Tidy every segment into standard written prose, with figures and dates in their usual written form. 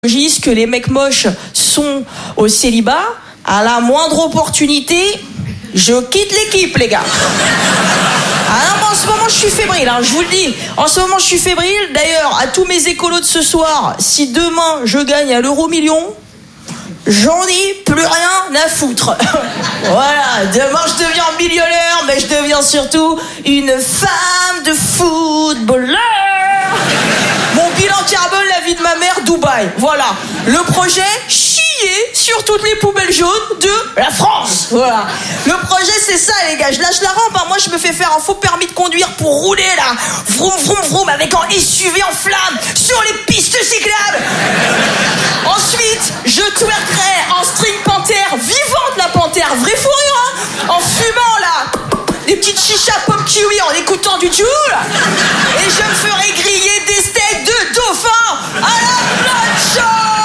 Que les mecs moches sont au célibat, à la moindre opportunité, je quitte l'équipe, les gars. Ah non, en ce moment, je suis fébrile, hein, je vous le dis. En ce moment, je suis fébrile. D'ailleurs, à tous mes écolos de ce soir, si demain, je gagne à l'euro-million, j'en ai plus rien à foutre. Voilà, demain, je deviens millionnaire, mais je deviens surtout une femme de footballeur. Mon bilan carbone, la vie de ma mère, Dubaï. Voilà. Le projet, chier sur toutes les poubelles jaunes de la France. Voilà. Le projet, c'est ça, les gars. Je lâche la rampe. Hein. Moi, je me fais faire un faux permis de conduire pour rouler, là. Vroom, vroom, vroom, avec un SUV en flamme sur les pistes cyclables. Ensuite, je twerkerai en string panthère, vivante la panthère, vraie fourrure, hein. En fumant, là. Des petites chichas pop kiwi en écoutant du Joule. Et je me ferai griller des steaks de dauphin à la plancha.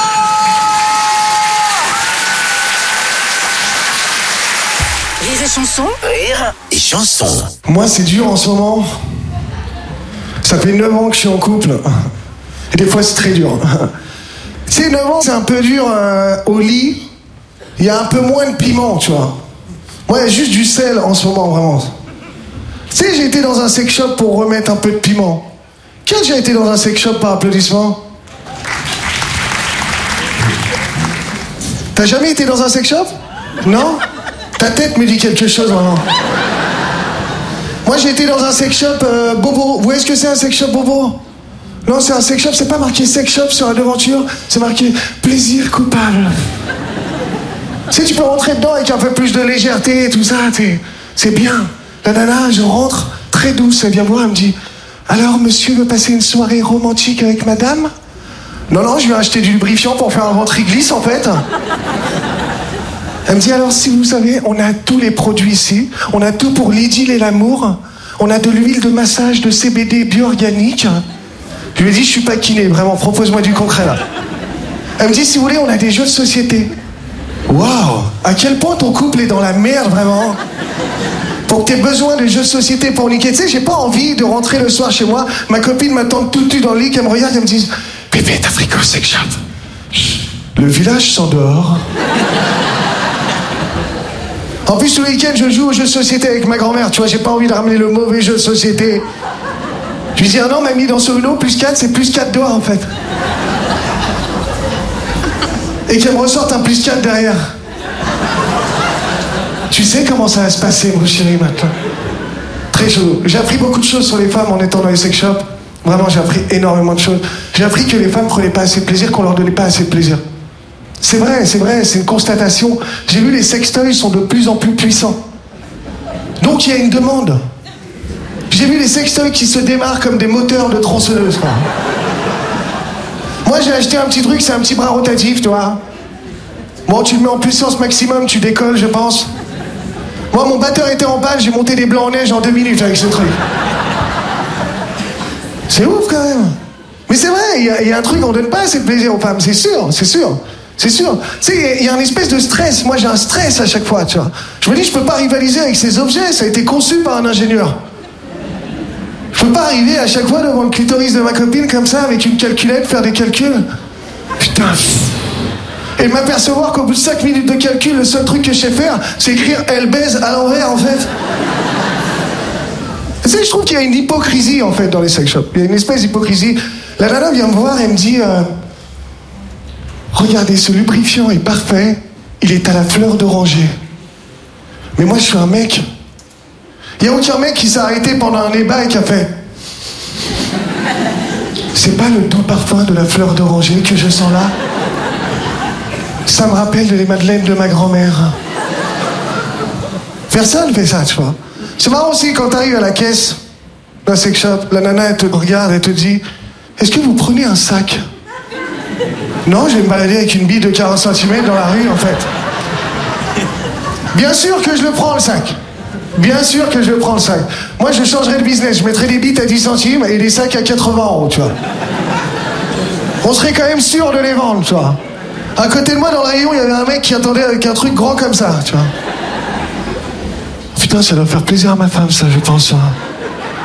Rire et chansons. Rire et chansons. Moi, c'est dur en ce moment. Ça fait 9 ans que je suis en couple. Et des fois, c'est très dur. C'est 9 ans, c'est un peu dur au lit. Il y a un peu moins de piment, tu vois. Moi, il y a juste du sel en ce moment, vraiment. Tu sais, j'ai été dans un sex shop pour remettre un peu de piment. Qui a déjà été dans un sex shop par applaudissement? T'as jamais été dans un sex shop? Non? Ta tête me dit quelque chose, vraiment. Moi, j'ai été dans un sex shop Bobo. Vous voyez ce que c'est un sex shop Bobo? Non, c'est un sex shop, c'est pas marqué sex shop sur la devanture, c'est marqué plaisir coupable. Tu sais, tu peux rentrer dedans avec un peu plus de légèreté et tout ça, c'est bien. La nana, je rentre, très douce, elle vient voir, elle me dit « Alors, monsieur veut passer une soirée romantique avec madame ?» Non, je lui ai acheté du lubrifiant pour faire un ventre glisse, en fait. Elle me dit « Alors, si vous savez, on a tous les produits ici, on a tout pour l'idylle et l'amour, on a de l'huile de massage de CBD bio-organique. » Je lui ai dit « Je suis pas kiné, vraiment, propose-moi du concret, là. » Elle me dit « Si vous voulez, on a des jeux de société. » Waouh! À quel point ton couple est dans la merde, vraiment? Pour que t'aies besoin de jeux de société pour niquer. Tu sais, j'ai pas envie de rentrer le soir chez moi, ma copine m'attend tout nu dans le lit, qu'elle me regarde, elle me dit « Bébé, t'as pris quoi, sex shop ?» Le village s'endort. En plus, le week-end, je joue aux jeux de société avec ma grand-mère. Tu vois, j'ai pas envie de ramener le mauvais jeu de société. Je lui dis « Ah non, mamie, dans ce Uno, plus 4, c'est plus 4 doigts, en fait. » Et qu'elle me ressorte un plus 4 derrière. Tu sais comment ça va se passer, mon chéri, maintenant. Très chaud. J'ai appris beaucoup de choses sur les femmes en étant dans les sex shops. Vraiment, j'ai appris énormément de choses. J'ai appris que les femmes prenaient pas assez de plaisir, qu'on leur donnait pas assez de plaisir. C'est vrai, c'est une constatation. J'ai vu les sextoys sont de plus en plus puissants. Donc il y a une demande. J'ai vu les sextoys qui se démarrent comme des moteurs de tronçonneuse, quoi. Moi, j'ai acheté un petit truc, c'est un petit bras rotatif, tu vois. Bon, tu le mets en puissance maximum, tu décolles, je pense. Moi, mon batteur était en balle, j'ai monté des blancs en neige en 2 minutes avec ce truc. C'est ouf, quand même. Mais c'est vrai, il y a un truc, on donne pas assez de plaisir aux femmes, c'est sûr. Tu sais, il y a une espèce de stress. Moi, j'ai un stress à chaque fois, tu vois. Je me dis, je peux pas rivaliser avec ces objets, ça a été conçu par un ingénieur. Je peux pas arriver à chaque fois devant le clitoris de ma copine comme ça, avec une calculette, faire des calculs. Putain. Et m'apercevoir qu'au bout de 5 minutes de calcul, le seul truc que je sais faire, c'est écrire « elle baise » à l'envers, en fait. Tu sais, je trouve qu'il y a une hypocrisie, en fait, dans les sex shops. Il y a une espèce d'hypocrisie. La nana vient me voir et me dit regardez, ce lubrifiant est parfait, il est à la fleur d'oranger. Mais moi, je suis un mec. Il n'y a aucun mec qui s'est arrêté pendant un débat et qui a fait c'est pas le doux parfum de la fleur d'oranger que je sens là? Ça me rappelle les madeleines de ma grand-mère. Personne fait ça, tu vois. C'est marrant aussi quand t'arrives à la caisse d'un sex shop, la nana elle te regarde et te dit est-ce que vous prenez un sac? Non, je vais me balader avec une bille de 40 cm dans la rue, en fait. Bien sûr que je le prends, le sac. Bien sûr que je le prends, le sac. Moi, je changerais de business. Je mettrais des bites à 10 centimes et des sacs à 80 €, tu vois. On serait quand même sûr de les vendre, tu vois. À côté de moi, dans le rayon, il y avait un mec qui attendait avec un truc grand comme ça, tu vois. Putain, ça doit faire plaisir à ma femme, ça, je pense.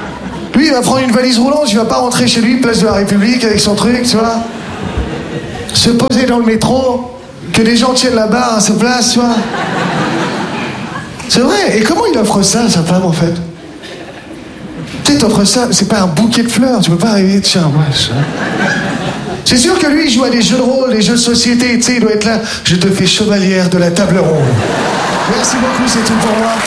Lui, il va prendre une valise roulante, il va pas rentrer chez lui, place de la République, avec son truc, tu vois. se poser dans le métro, que des gens tiennent la barre à sa place, tu vois. C'est vrai. Et comment il offre ça à sa femme, en fait? Tu sais, t'offres ça, c'est pas un bouquet de fleurs, tu peux pas arriver, tiens, ouais, ça. C'est sûr que lui, il joue à des jeux de rôle, des jeux de société, tu sais, il doit être là. Je te fais chevalière de la table ronde. Merci beaucoup, c'est tout pour moi.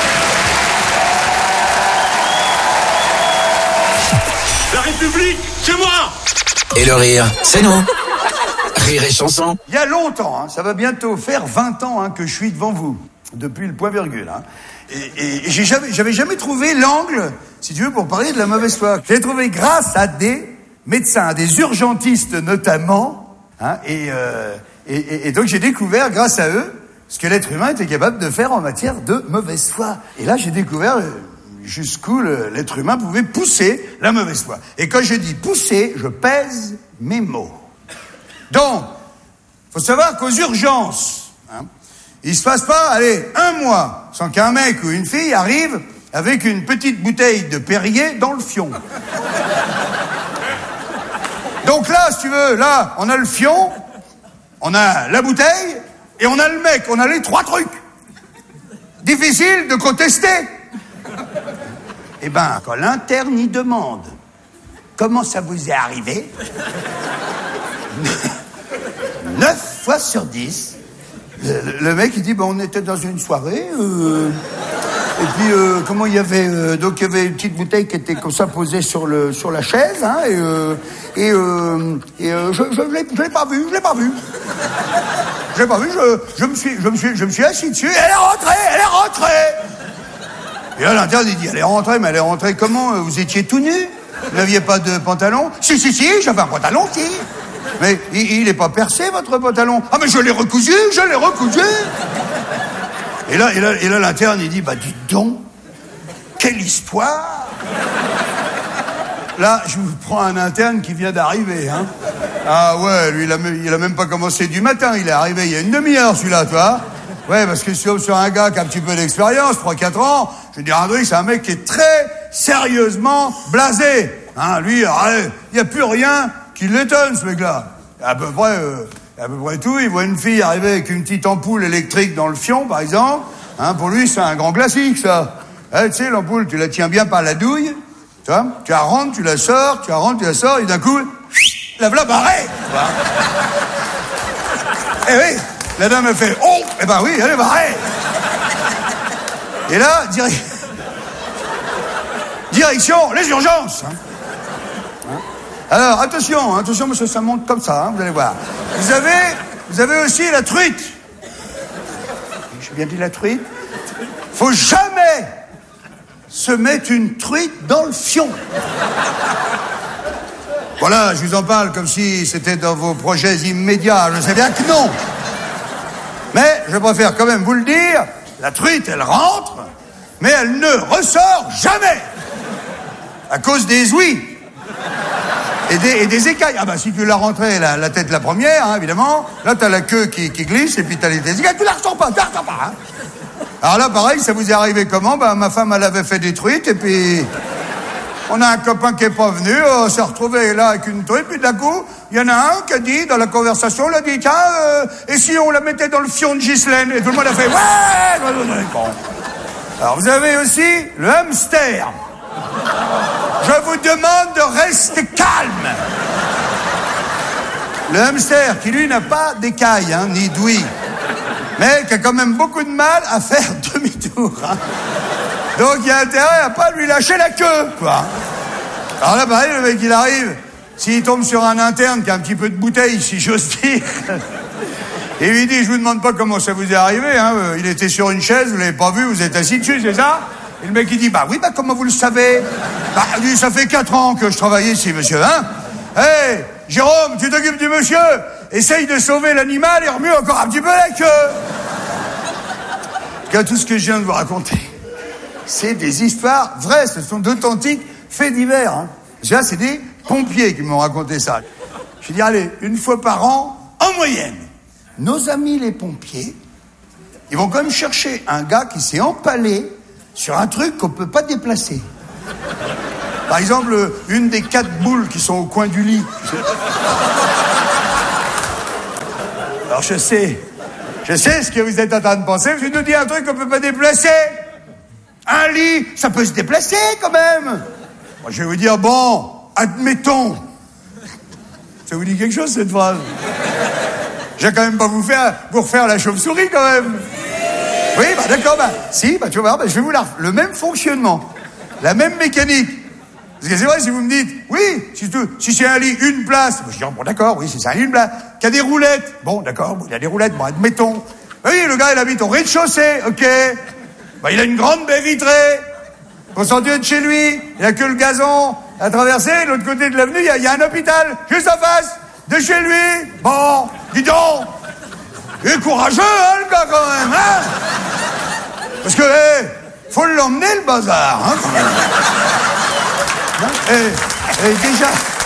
La République, c'est moi! Et le rire, c'est nous. Rire et chanson. Il y a longtemps, hein, ça va bientôt faire 20 ans que je suis devant vous, depuis le point virgule. Hein. Et j'avais jamais trouvé l'angle, si tu veux, pour parler de la mauvaise foi. Je l'ai trouvé grâce à des médecins, des urgentistes notamment. Hein, et donc j'ai découvert, grâce à eux, ce que l'être humain était capable de faire en matière de mauvaise foi. Et là, j'ai découvert jusqu'où l'être humain pouvait pousser la mauvaise foi. Et quand je dis pousser, je pèse mes mots. Donc, faut savoir qu'aux urgences, hein, il se passe pas, allez, 1 mois sans qu'un mec ou une fille arrive avec une petite bouteille de Perrier dans le fion. Donc là, si tu veux, là, on a le fion, on a la bouteille et on a le mec, on a les 3 trucs. Difficile de contester. Eh ben, quand l'interne y demande comment ça vous est arrivé, 9 fois sur 10, le mec il dit on était dans une soirée et puis comment il y avait donc il y avait une petite bouteille qui était comme ça posée sur la chaise hein, je l'ai pas vu, je me suis assis dessus et elle est rentrée. Et là l'interne il dit elle est rentrée comment, vous étiez tout nu? Vous n'aviez pas de pantalon? Si, j'avais un pantalon, si. Mais il est pas percé, votre pantalon? Ah, mais je l'ai recousu. Et là, l'interne, il dit, dites donc, quelle histoire! Là, je vous prends un interne qui vient d'arriver, hein. Ah ouais, lui, il a même pas commencé du matin, il est arrivé il y a une demi-heure, celui-là, toi. Ouais, parce que sur un gars qui a un petit peu d'expérience, 3-4 ans, je veux dire, André, c'est un mec qui est très sérieusement blasé. Hein, lui, il n'y a plus rien qui l'étonne, ce mec-là. À peu près tout. Il voit une fille arriver avec une petite ampoule électrique dans le fion, par exemple. Hein, pour lui, c'est un grand classique, ça. Tu sais, l'ampoule, tu la tiens bien par la douille. Tu vois, tu la rentres, tu la sors, et d'un coup, la voilà barrée. Eh oui, la dame, elle fait, oh, eh ben oui, elle est barrée. Et là, direction, les urgences. Hein. Alors, attention, monsieur, ça monte comme ça, hein, vous allez voir. Vous avez aussi la truite. J'ai bien dit la truite. Faut jamais se mettre une truite dans le fion. Voilà, je vous en parle comme si c'était dans vos projets immédiats. Je sais bien que non. Mais je préfère quand même vous le dire, la truite, elle rentre, mais elle ne ressort jamais. À cause des ouïes. Et des écailles. Ah bah si tu l'as rentrée la tête la première, hein, évidemment, là t'as la queue qui glisse et puis t'as les écailles, tu la ressors pas, hein. Alors là pareil, ça vous est arrivé comment? Bah ma femme elle avait fait des truites et puis on a un copain qui est pas venu, on s'est retrouvé là avec une truite, puis d'un coup, il y en a un qui a dit dans la conversation, il a dit tiens, et si on la mettait dans le fion de Ghislaine? Et tout le monde a fait ouais. Bon. Alors vous avez aussi le hamster. Je vous demande de rester calme. Le hamster, qui lui n'a pas d'écailles, hein, ni d'ouïe, mais qui a quand même beaucoup de mal à faire demi-tour. Hein. Donc il y a intérêt à pas lui lâcher la queue, quoi. Alors là, pareil, le mec, il arrive, s'il tombe sur un interne qui a un petit peu de bouteille, si j'ose dire, et lui dit, je vous demande pas comment ça vous est arrivé, hein, il était sur une chaise, vous l'avez pas vu, vous êtes assis dessus, c'est ça? Et le mec, il dit, oui, comment vous le savez? Lui, ça fait 4 ans que je travaille ici, monsieur, hein? Hey, Jérôme, tu t'occupes du monsieur? Essaye de sauver l'animal et remue encore un petit peu la queue. Car tout ce que je viens de vous raconter, c'est des histoires vraies, ce sont d'authentiques faits divers, hein. Déjà, c'est des pompiers qui m'ont raconté ça. Je dis, allez, 1 fois par an, en moyenne, nos amis les pompiers, ils vont quand même chercher un gars qui s'est empalé sur un truc qu'on peut pas déplacer. Par exemple, une des 4 boules qui sont au coin du lit. Alors je sais ce que vous êtes en train de penser. Je nous dis un truc qu'on peut pas déplacer. Un lit, ça peut se déplacer quand même. Moi, je vais vous dire, bon, admettons. Ça vous dit quelque chose, cette phrase? Je vais quand même pas vous refaire la chauve-souris, quand même. Oui, bah d'accord, si, tu vas voir, je vais vous le même fonctionnement, la même mécanique. Parce que c'est vrai, si vous me dites, oui, si c'est un lit, une place, je dis, bon d'accord, oui, si c'est un lit, une place, qu'il y a des roulettes, bon d'accord, il y a des roulettes, bon admettons. Oui, le gars, il habite au rez-de-chaussée, ok. Il a une grande baie vitrée, pour sortir de chez lui, il n'y a que le gazon à traverser, de l'autre côté de l'avenue, il y a un hôpital, juste en face, de chez lui. Bon, dis donc, il est courageux, hein, le gars, quand même, hein. Parce que, faut l'emmener, le bazar, hein, quand même. Et déjà,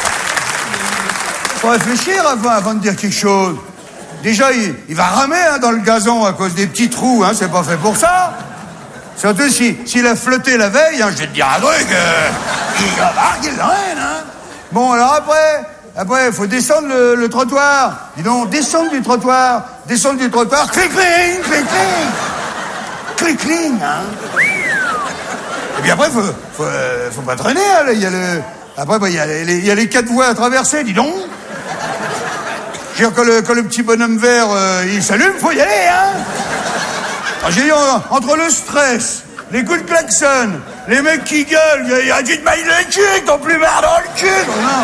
faut réfléchir avant de dire quelque chose. Déjà, il va ramer dans le gazon à cause des petits trous, hein, c'est pas fait pour ça. Surtout s'il a flotté la veille, hein, je vais te dire un truc, il l'emmène, hein. Bon, alors après, il faut descendre le trottoir. Dis donc, descendre du trottoir, clic-cling, clic-cling, hein. Et puis après, faut pas traîner, hein, il y a il y a les 4 voies à traverser, dis donc. Je veux dire, quand le petit bonhomme vert, il s'allume, faut y aller, hein. Alors, j'ai dit, entre le stress, les coups de klaxon, les mecs qui gueulent, il y a du maille le cul, ton plumard dans le cul,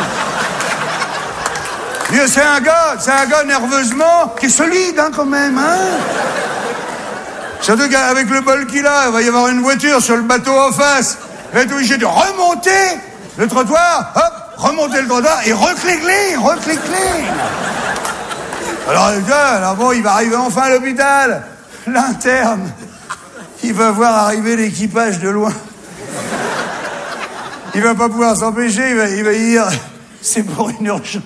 non. C'est un gars nerveusement, qui est solide, hein, quand même, hein. Surtout qu'avec le bol qu'il a, il va y avoir une voiture sur le bateau en face. Il va être obligé de remonter le trottoir, hop, remonter le trottoir et reclic-cling. Alors bon, il va arriver enfin à l'hôpital. L'interne, il va voir arriver l'équipage de loin. Il va pas pouvoir s'empêcher, il va dire, c'est pour une urgence.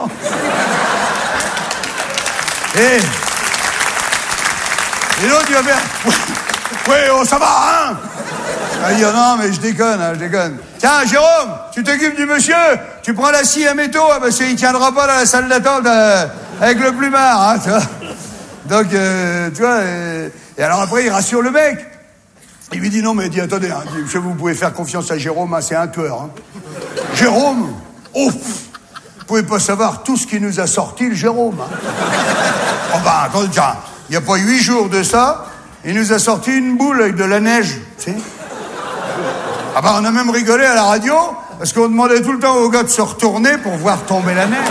Et l'autre, il va faire, oui, oh, ça va, hein. Il va dire, non, mais je déconne. Tiens, Jérôme, tu t'occupes du monsieur, tu prends la scie à métaux, parce qu'il tiendra pas dans la salle d'attente avec le plumard, hein, tu vois. Donc, tu vois, et alors après, il rassure le mec. Il lui dit, non, mais attendez, hein, vous pouvez faire confiance à Jérôme, hein, c'est un tueur. Hein. Jérôme, vous pouvez pas savoir tout ce qui nous a sorti, le Jérôme. Hein. Oh attendez, tiens, il n'y a pas 8 jours de ça, il nous a sorti une boule avec de la neige, tu sais. On a même rigolé à la radio, parce qu'on demandait tout le temps aux gars de se retourner pour voir tomber la neige.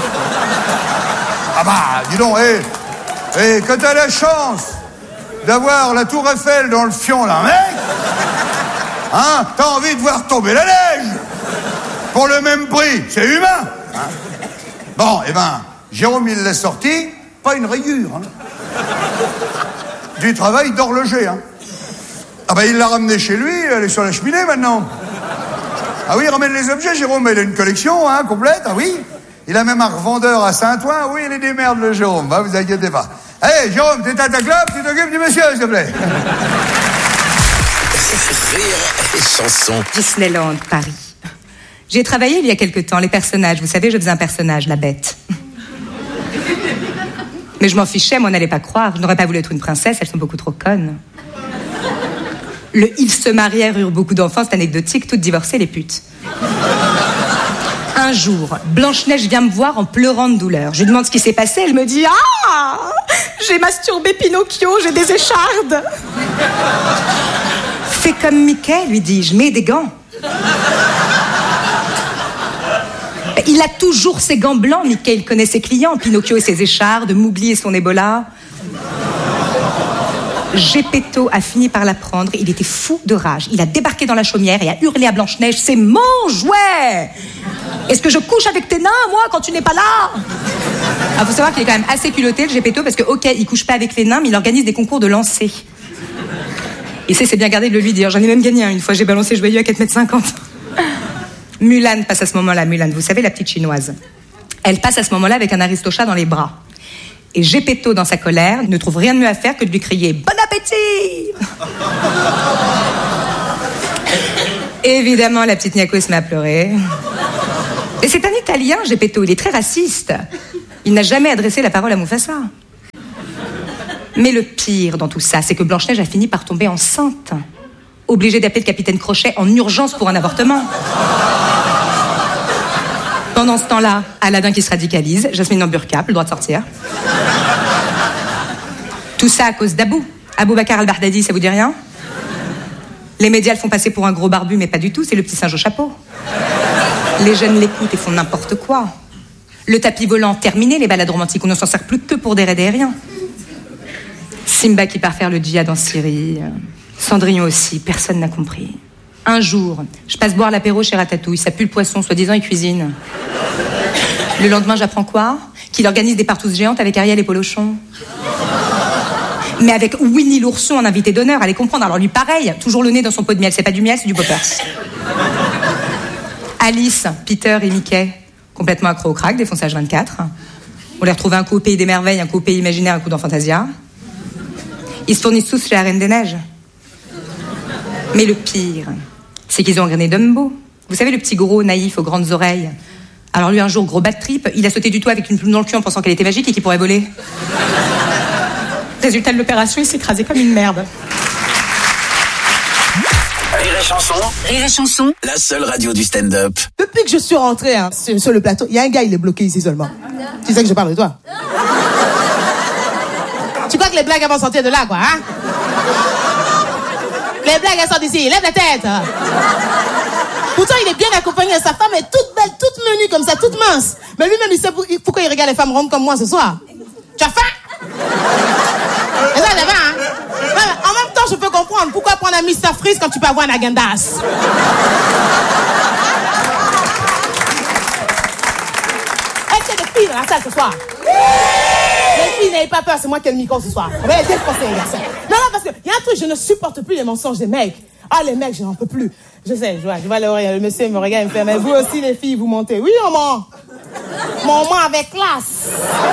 Dis donc, quand t'as la chance d'avoir la tour Eiffel dans le fion, là, mec, hein, t'as envie de voir tomber la neige pour le même prix, c'est humain, hein. Bon, Jérôme, il l'a sorti, pas une rayure, hein. Du travail d'horloger, hein. Il l'a ramené chez lui, elle est sur la cheminée maintenant. Ah oui, il ramène les objets, Jérôme, il a une collection, hein, complète, ah oui. Il a même un revendeur à Saint-Ouen, oui, il est des merdes, le Jérôme, vous inquiétez pas. Allez, Jérôme, t'es à ta clope, tu t'occupes du monsieur, s'il te plaît. Rire et chanson. Disneyland, Paris. J'ai travaillé il y a quelque temps, les personnages. Vous savez, je faisais un personnage, la bête. Mais je m'en fichais, moi, on n'allait pas croire. Je n'aurais pas voulu être une princesse, elles sont beaucoup trop connes. Ils se marièrent, eurent beaucoup d'enfants, c'est anecdotique, toutes divorcées, les putes. Un jour, Blanche-Neige vient me voir en pleurant de douleur. Je lui demande ce qui s'est passé, elle me dit « Ah, j'ai masturbé Pinocchio, j'ai des échardes !» « Fais comme Mickey, lui dis-je, mets des gants. » Il a toujours ses gants blancs, Mickey, il connaît ses clients. Pinocchio et ses échardes, Mowgli et son Ebola. Geppetto a fini par la prendre, il était fou de rage. Il a débarqué dans la chaumière et a hurlé à Blanche-Neige « C'est mon jouet ! Est-ce que je couche avec tes nains, moi, quand tu n'es pas là ?» Faut savoir qu'il est quand même assez culotté, le Geppetto, parce que, ok, il couche pas avec les nains, mais il organise des concours de lancer. Et c'est bien gardé de le lui dire. J'en ai même gagné une fois, j'ai balancé joyeux à 4,50 m. Mulan passe à ce moment-là, Mulan, vous savez, la petite chinoise. Elle passe à ce moment-là avec un Aristochat dans les bras. Et Geppetto, dans sa colère, ne trouve rien de mieux à faire que de lui crier « Bon appétit !» Évidemment, la petite Niaco se met à pleurer. Et c'est un Italien, Geppetto, il est très raciste. Il n'a jamais adressé la parole à Mufasa. Mais le pire dans tout ça, c'est que Blanche-Neige a fini par tomber enceinte. Obligée d'appeler le capitaine Crochet en urgence pour un avortement. Pendant ce temps-là, Aladdin qui se radicalise, Jasmine en burqa, plus le droit de sortir. Tout ça à cause d'Abou. Aboubacar al-Baghdadi, ça vous dit rien? Les médias le font passer pour un gros barbu, mais pas du tout, c'est le petit singe au chapeau. Les jeunes l'écoutent et font n'importe quoi. Le tapis volant, terminé, les balades romantiques, on ne s'en sert plus que pour des raids aériens. Simba qui part faire le djihad en Syrie, Cendrillon aussi, personne n'a compris. Un jour, je passe boire l'apéro chez Ratatouille, ça pue le poisson, soi-disant il cuisine. Le lendemain, j'apprends quoi? Qu'il organise des partouzes géantes avec Ariel et Polochon. Mais avec Winnie l'ourson en invité d'honneur, allez comprendre. Alors lui, pareil, toujours le nez dans son pot de miel. C'est pas du miel, c'est du poppers. Alice, Peter et Mickey, complètement accro au crack, défonçage 24. On les retrouve un coup au pays des merveilles, un coup au pays imaginaire, un coup dans Fantasia. Ils se fournissent tous chez la Reine des Neiges. Mais le pire, c'est qu'ils ont engrainé Dumbo. Vous savez, le petit gros naïf aux grandes oreilles. Alors lui, un jour, gros bad trip, il a sauté du toit avec une plume dans le cul en pensant qu'elle était magique et qu'il pourrait voler. Résultat de l'opération, il s'est écrasé comme une merde. Rire et chanson, la seule radio du stand-up. Depuis que je suis rentrée sur le plateau, il y a un gars, il est bloqué ici seulement. Tu sais que je parle de toi. Tu crois que les blagues elles vont sortir de là, quoi, hein? Les blagues elles sortent d'ici, lève la tête. Pourtant, il est bien accompagné, sa femme est toute belle, toute menue comme ça, toute mince. Mais lui-même, il sait pourquoi il regarde les femmes rondes comme moi ce soir. Tu as faim? Et ça, c'est hein? En même temps, je peux comprendre pourquoi prendre un Mr. Freeze quand tu peux avoir un Agendas. Est-ce qu'il y a des filles dans la salle ce soir? Les filles, n'ayez pas peur, c'est moi qui ai le micro ce soir. On va les défoncer, les garçons. Non, parce qu'il y a un truc, je ne supporte plus les mensonges des mecs. Ah, les mecs, je n'en peux plus. Je sais, je vois le monsieur me regarde et me fait, mais vous aussi, les filles, vous mentez. Oui, on ment. Mais on ment avec classe.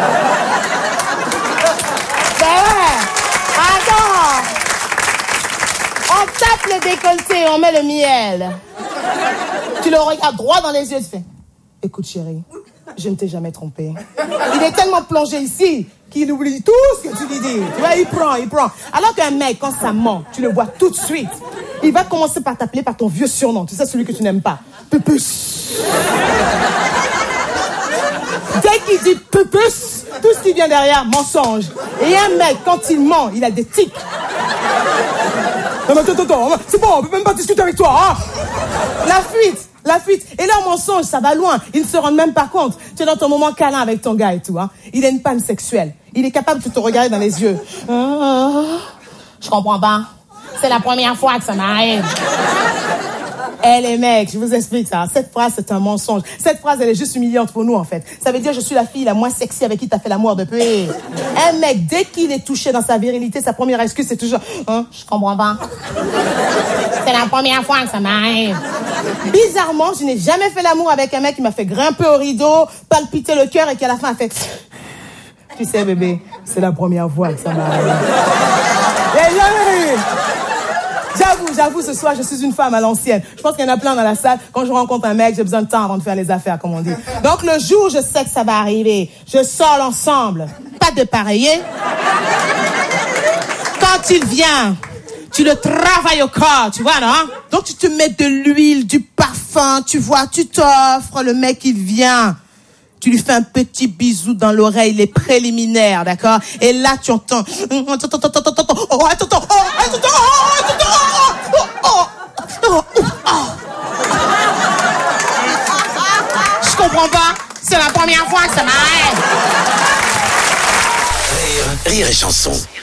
C'est vrai. Attends. On tape le décolleté, on met le miel. Tu le regardes droit dans les yeux, tu fais, écoute chérie, je ne t'ai jamais trompé. Il est tellement plongé ici qu'il oublie tout ce que tu lui dis. Tu vois, il prend. Alors qu'un mec, quand ça ment, tu le vois tout de suite. Il va commencer par t'appeler par ton vieux surnom. Tu sais, celui que tu n'aimes pas. Pupus. Dès qu'il dit pupus, tout ce qui vient derrière, mensonge. Et un mec, quand il ment, il a des tics. Attends, c'est bon, on peut même pas discuter avec toi, hein? La fuite. Et leur mensonge, ça va loin. Ils ne se rendent même pas compte. Tu es dans ton moment câlin avec ton gars et tout, hein. Il a une panne sexuelle. Il est capable de te regarder dans les yeux. Je comprends pas. C'est la première fois que ça m'arrive. Les mecs, je vous explique ça. Cette phrase, c'est un mensonge. Cette phrase, elle est juste humiliante pour nous, en fait. Ça veut dire, je suis la fille la moins sexy avec qui t'as fait l'amour depuis. Un mec, dès qu'il est touché dans sa virilité, sa première excuse, c'est toujours, je comprends pas. C'est la première fois que ça m'arrive. Bizarrement, je n'ai jamais fait l'amour avec un mec qui m'a fait grimper au rideau, palpiter le cœur et qui à la fin a fait, tu sais, bébé, c'est la première fois que ça m'arrive. J'avoue, ce soir, je suis une femme à l'ancienne. Je pense qu'il y en a plein dans la salle. Quand je rencontre un mec, j'ai besoin de temps avant de faire les affaires, comme on dit. Donc, le jour où je sais que ça va arriver, je sors l'ensemble. Pas de pareiller. Quand il vient, tu le travailles au corps, tu vois, non? Donc, tu te mets de l'huile, du parfum, tu vois, tu t'offres. Le mec, il vient. Tu lui fais un petit bisou dans l'oreille, les préliminaires, d'accord? Et là, tu entends... Je comprends pas. C'est la première fois que ça m'arrête. Rire et chanson.